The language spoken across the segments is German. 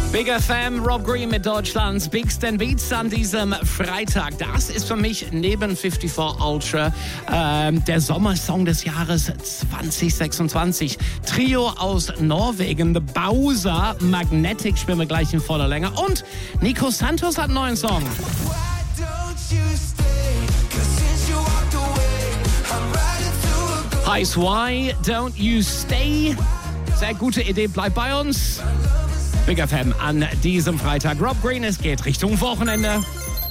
Big FM, Rob Green mit Deutschlands Bigsten Beats an diesem Freitag. Das ist für mich neben 54 Ultra der Sommersong des Jahres 2026. Trio aus Norwegen, The Bowser, Magnetic spielen wir gleich in voller Länge. Und Nico Santos hat einen neuen Song. Heißt Why Don't You Stay? Sehr gute Idee, bleibt bei uns. Big FM an diesem Freitag. Rob Green, es geht Richtung Wochenende.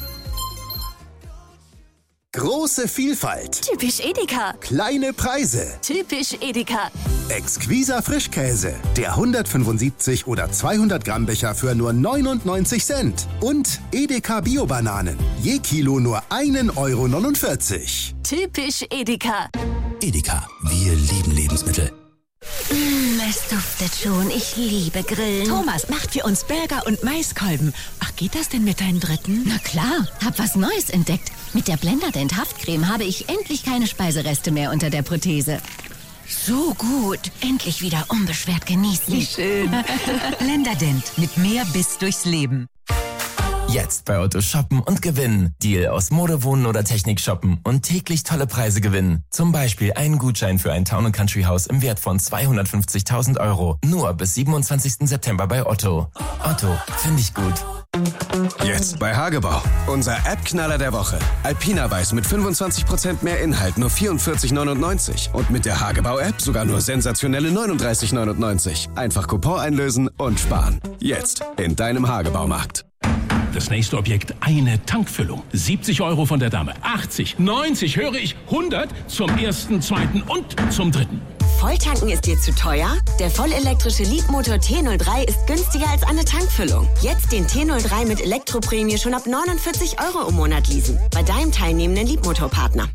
Große Vielfalt. Typisch Edeka. Kleine Preise. Typisch Edeka. Exquiser Frischkäse. Der 175 oder 200 Gramm Becher für nur 99 Cent. Und Edeka Bio-Bananen. Je Kilo nur 1,49 €. Typisch Edeka. Edeka, wir lieben Lebensmittel. Es duftet schon. Ich liebe Grillen. Thomas macht für uns Burger und Maiskolben. Ach, geht das denn mit deinem dritten? Na klar, hab was Neues entdeckt. Mit der Blenderdent Haftcreme habe ich endlich keine Speisereste mehr unter der Prothese. So gut. Endlich wieder unbeschwert genießen. Wie schön. Blenderdent mit mehr Biss durchs Leben. Jetzt bei Otto shoppen und gewinnen. Deal aus Mode, Wohnen oder Technik shoppen und täglich tolle Preise gewinnen. Zum Beispiel einen Gutschein für ein Town & Country Haus im Wert von 250.000 €. Nur bis 27. September bei Otto. Otto, finde ich gut. Jetzt bei Hagebau. Unser App-Knaller der Woche. Alpina Weiß mit 25% mehr Inhalt, nur 44,99. Und mit der Hagebau-App sogar nur sensationelle 39,99. Einfach Coupon einlösen und sparen. Jetzt in deinem Hagebaumarkt. Das nächste Objekt, eine Tankfüllung. 70 € von der Dame. 80, 90, höre ich 100 zum ersten, zweiten und zum dritten. Volltanken ist dir zu teuer? Der vollelektrische Leapmotor T03 ist günstiger als eine Tankfüllung. Jetzt den T03 mit Elektroprämie schon ab 49 € im Monat leasen. Bei deinem teilnehmenden Leapmotor-Partner.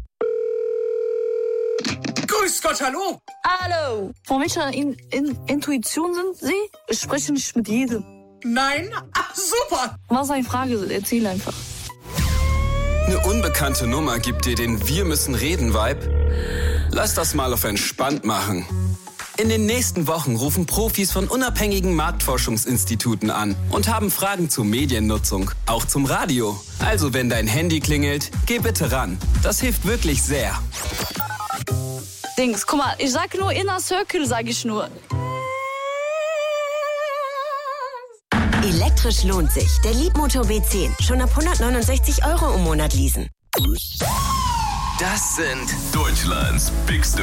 Grüß Gott, hallo! Hallo! Von welcher Intuition sind Sie? Ich spreche nicht mit jedem. Nein? Ach, super! Was eine Frage? Erzähl einfach. Eine unbekannte Nummer gibt dir den Wir-müssen-reden-Vibe? Lass das mal auf entspannt machen. In den nächsten Wochen rufen Profis von unabhängigen Marktforschungsinstituten an und haben Fragen zur Mediennutzung, auch zum Radio. Also wenn dein Handy klingelt, geh bitte ran. Das hilft wirklich sehr. Dings, guck mal, ich sag nur Inner Circle, sag ich nur. Elektrisch lohnt sich. Der Leapmotor B10. Schon ab 169 € im Monat leasen. Das sind Deutschlands Bigste